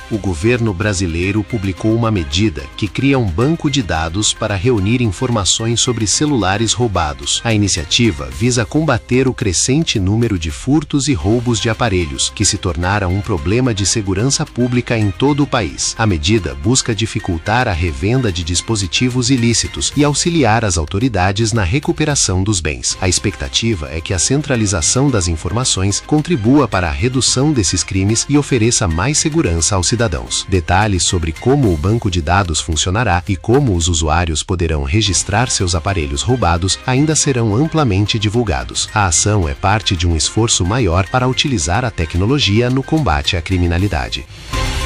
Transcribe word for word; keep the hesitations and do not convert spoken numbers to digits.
O governo brasileiro publicou uma medida que cria um banco de dados para reunir informações sobre celulares roubados. A iniciativa visa combater o crescente número de furtos e roubos de aparelhos, que se tornaram um problema de segurança pública em todo o país. A medida busca dificultar a revenda de dispositivos ilícitos e auxiliar as autoridades na recuperação dos bens. A expectativa é que a centralização das informações contribua para a redução desses crimes e ofereça mais segurança aos cidadãos. Detalhes sobre como o banco de dados funcionará e como os usuários poderão registrar seus aparelhos roubados ainda serão amplamente divulgados. A ação é parte de um esforço maior para utilizar a tecnologia no combate à criminalidade.